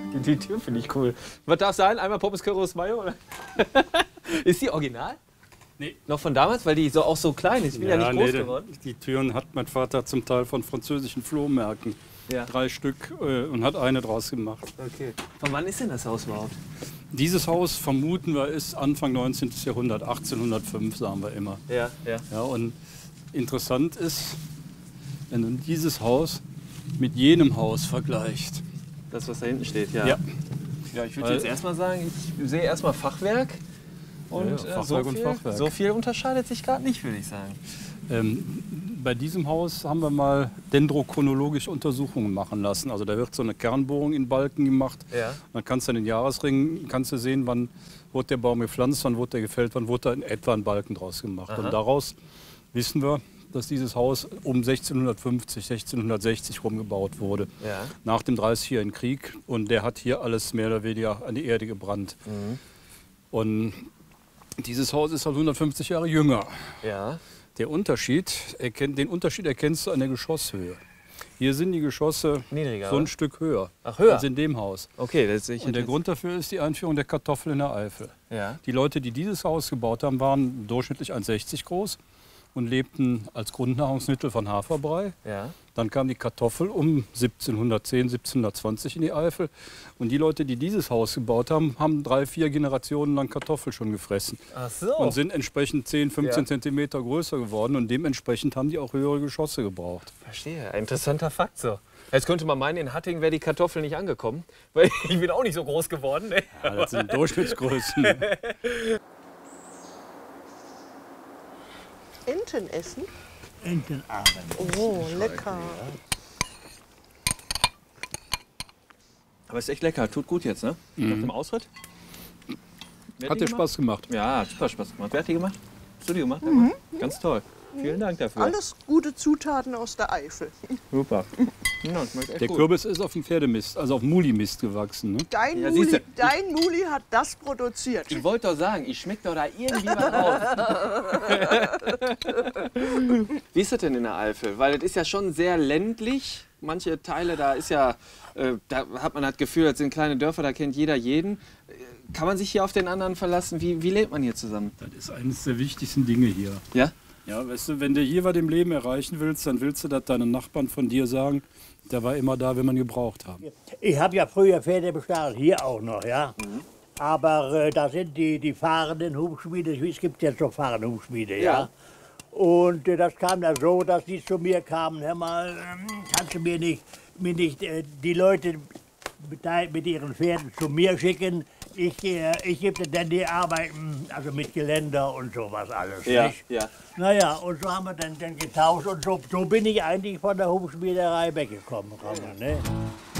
Die Tür finde ich cool. Was darf sein? Einmal Pommes Currywurst Mayo? Oder? Ist die original? Nee. Noch von damals? Weil die so auch so klein ist. Ich bin ja nicht groß geworden. Die Türen hat mein Vater zum Teil von französischen Flohmärkten. Ja. 3 Stück und hat eine draus gemacht. Okay. Von wann ist denn das Haus überhaupt? Dieses Haus, vermuten wir, ist Anfang 19. Jahrhundert, 1805, sagen wir immer. Ja, ja. Ja, und interessant ist, wenn du dieses Haus mit jenem Haus vergleicht. Das, was da hinten steht, ja. Ja. Ja, ich würde jetzt erstmal sagen, ich sehe erstmal Fachwerk. Und, Fachwerk so und viel, Fachwerk. So viel unterscheidet sich gerade nicht, würde ich sagen. Bei diesem Haus haben wir mal dendrochronologische Untersuchungen machen lassen. Also da wird so eine Kernbohrung in Balken gemacht. Ja. Dann kannst du in den Jahresringen sehen, wann wurde der Baum gepflanzt, wann wurde der gefällt, wann wurde da in etwa ein Balken draus gemacht. Aha. Und daraus wissen wir, dass dieses Haus um 1650, 1660 rum gebaut wurde. Ja. Nach dem Dreißigjährigen Krieg. Und der hat hier alles mehr oder weniger an die Erde gebrannt. Mhm. Und dieses Haus ist halt 150 Jahre jünger. Ja. Den Unterschied erkennst du an der Geschosshöhe. Hier sind die Geschosse Niedriger, so ein oder? Stück höher, Ach, höher? als in dem Haus. Okay, das sehe ich Und der jetzt. Grund dafür ist die Einführung der Kartoffel in der Eifel. Ja. Die Leute, die dieses Haus gebaut haben, waren durchschnittlich 1,60 groß und lebten als Grundnahrungsmittel von Haferbrei. Ja. Dann kam die Kartoffel um 1710, 1720 in die Eifel. Und die Leute, die dieses Haus gebaut haben, haben 3, 4 Generationen lang Kartoffel schon gefressen. Ach so. Und sind entsprechend 10, 15 Ja. Zentimeter größer geworden. Und dementsprechend haben die auch höhere Geschosse gebraucht. Verstehe. Ein interessanter Fakt so. Jetzt könnte man meinen, in Hattingen wäre die Kartoffel nicht angekommen. Weil ich bin auch nicht so groß geworden. Ne? Ja, das sind Durchschnittsgrößen. Enten essen? Entenabend. Oh, lecker. Aber ist echt lecker. Tut gut jetzt, ne? Nach dem Ausritt. Wer Hat die dir Spaß gemacht? Ja, hat super Spaß gemacht. Wer hat die gemacht? Hast du die gemacht? Ganz toll. Vielen Dank dafür. Alles gute Zutaten aus der Eifel. Super. Ja, schmeckt echt Der gut. Kürbis ist auf dem Pferdemist, also auf Mulimist gewachsen. Ne? Dein, Ja, Muli, siehste. dein Muli hat das produziert. Ich wollte doch sagen, ich schmecke doch da irgendwie was raus. Wie ist das denn in der Eifel? Weil es ist ja schon sehr ländlich. Manche Teile, da ist ja, da hat man das Gefühl, das sind kleine Dörfer, da kennt jeder jeden. Kann man sich hier auf den anderen verlassen? Wie lebt man hier zusammen? Das ist eines der wichtigsten Dinge hier. Ja? Ja, weißt du, wenn du hier was im Leben erreichen willst, dann willst du, dass deine Nachbarn von dir sagen, der war immer da, wenn man gebraucht haben. Ich habe ja früher Pferde bestattet, hier auch noch, ja. Aber da sind die fahrenden Hubschmiede, es gibt jetzt noch fahrende Hubschmiede, ja. Ja. Und das kam dann so, dass die zu mir kamen, hör mal, kannst du mir nicht die Leute mit ihren Pferden zu mir schicken? Ich gebe dir dann die Arbeiten, also mit Geländer und sowas alles, nicht? ja. Naja, und so haben wir dann getauscht und so bin ich eigentlich von der Hubschmiederei weggekommen. Ne?